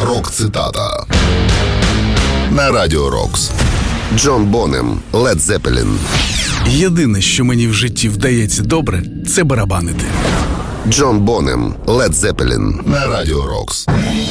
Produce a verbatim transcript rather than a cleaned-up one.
Рок-цитата на Радіо Рокс. Джон Бонем, Led Zeppelin. Єдине, що мені в житті вдається добре, це барабанити. Джон Бонем, Led Zeppelin на Радіо Рокс.